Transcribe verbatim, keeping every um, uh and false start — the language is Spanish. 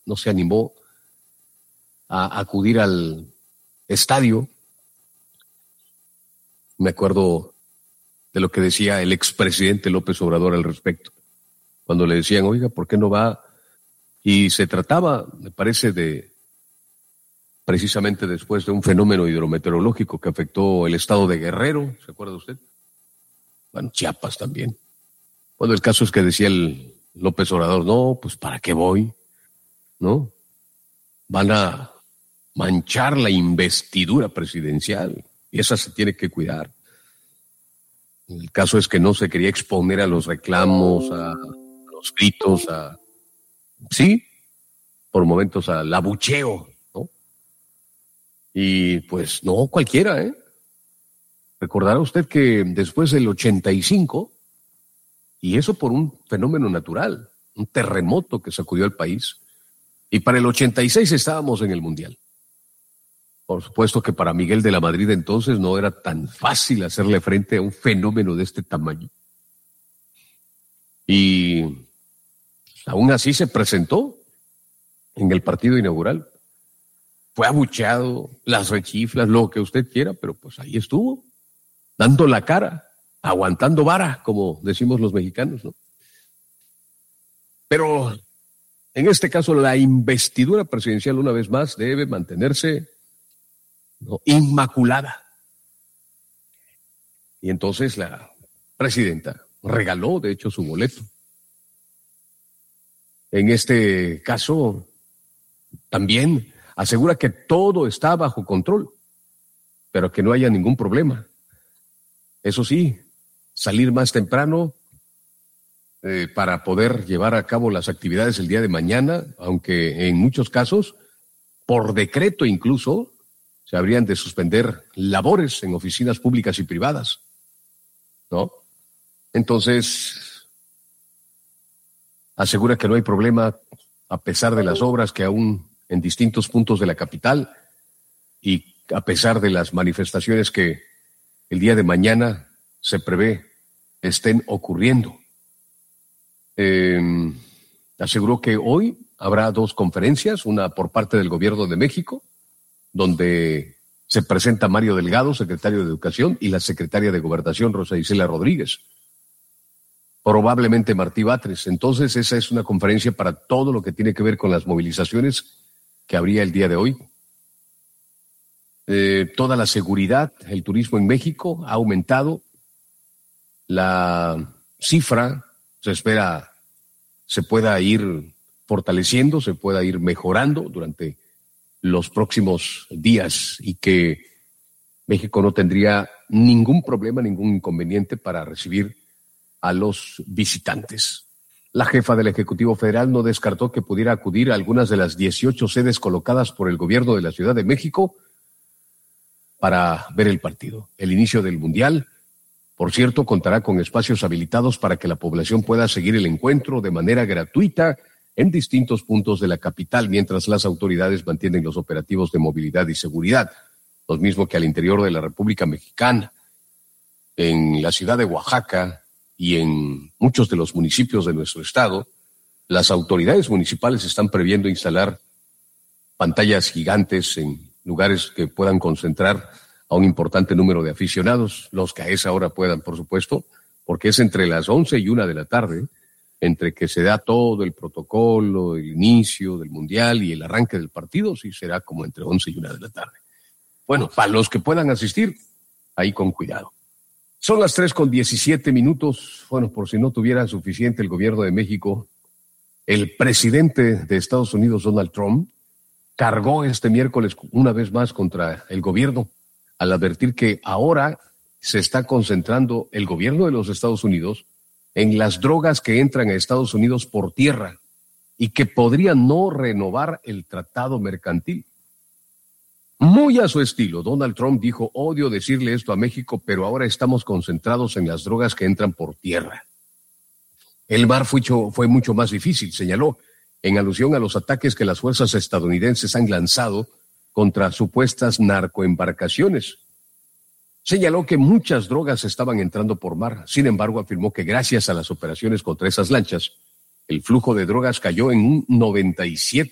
no se animó a acudir al estadio. Me acuerdo de lo que decía el expresidente López Obrador al respecto, cuando le decían, oiga, ¿por qué no va? Y se trataba, me parece, de precisamente después de un fenómeno hidrometeorológico que afectó el estado de Guerrero, ¿se acuerda usted? Bueno, Chiapas también. Bueno, el caso es que decía el López Obrador, no, pues ¿para qué voy? ¿No? Van a manchar la investidura presidencial y esa se tiene que cuidar. El caso es que no se quería exponer a los reclamos, a los gritos, a, sí, por momentos al abucheo, ¿no? Y pues no cualquiera, ¿eh? Recordará usted que después del ochenta y cinco, y eso por un fenómeno natural, un terremoto que sacudió al país, y para el ochenta y seis estábamos en el Mundial. Por supuesto que para Miguel de la Madrid entonces no era tan fácil hacerle frente a un fenómeno de este tamaño. Y aún así se presentó en el partido inaugural. Fue abucheado, las rechiflas, lo que usted quiera, pero pues ahí estuvo, dando la cara, aguantando vara, como decimos los mexicanos, ¿no? Pero en este caso la investidura presidencial una vez más debe mantenerse, ¿no?, inmaculada. Y entonces la presidenta regaló, de hecho, su boleto. En este caso, también asegura que todo está bajo control, pero que no haya ningún problema. Eso sí, salir más temprano eh, para poder llevar a cabo las actividades el día de mañana, aunque en muchos casos, por decreto incluso, se habrían de suspender labores en oficinas públicas y privadas, ¿no? Entonces, asegura que no hay problema a pesar de las obras que aún en distintos puntos de la capital y a pesar de las manifestaciones que el día de mañana se prevé estén ocurriendo. Eh, aseguró que hoy habrá dos conferencias, una por parte del Gobierno de México, donde se presenta Mario Delgado, secretario de Educación, y la secretaria de Gobernación, Rosa Isela Rodríguez. Probablemente Martí Batres. Entonces, esa es una conferencia para todo lo que tiene que ver con las movilizaciones que habría el día de hoy. Eh, toda la seguridad, el turismo en México ha aumentado. La cifra se espera se pueda ir fortaleciendo, se pueda ir mejorando durante los próximos días y que México no tendría ningún problema, ningún inconveniente para recibir a los visitantes. La jefa del Ejecutivo Federal no descartó que pudiera acudir a algunas de las dieciocho sedes colocadas por el gobierno de la Ciudad de México para ver el partido. El inicio del Mundial, por cierto, contará con espacios habilitados para que la población pueda seguir el encuentro de manera gratuita en distintos puntos de la capital, mientras las autoridades mantienen los operativos de movilidad y seguridad, los mismos que al interior de la República Mexicana, en la ciudad de Oaxaca y en muchos de los municipios de nuestro estado. Las autoridades municipales están previendo instalar pantallas gigantes en lugares que puedan concentrar a un importante número de aficionados, los que a esa hora puedan, por supuesto, porque es entre las once y una de la tarde, entre que se da todo el protocolo, el inicio del Mundial y el arranque del partido, sí será como entre once y una de la tarde. Bueno, para los que puedan asistir, ahí con cuidado. Son las tres con diecisiete minutos. Bueno, por si no tuviera suficiente el gobierno de México, el presidente de Estados Unidos, Donald Trump, cargó este miércoles una vez más contra el gobierno al advertir que ahora se está concentrando el gobierno de los Estados Unidos en las drogas que entran a Estados Unidos por tierra y que podría no renovar el tratado mercantil. Muy a su estilo, Donald Trump dijo: odio decirle esto a México, pero ahora estamos concentrados en las drogas que entran por tierra. El mar fue, fue mucho más difícil, señaló, en alusión a los ataques que las fuerzas estadounidenses han lanzado contra supuestas narcoembarcaciones. Señaló que muchas drogas estaban entrando por mar. Sin embargo, afirmó que gracias a las operaciones contra esas lanchas, el flujo de drogas cayó en un noventa y siete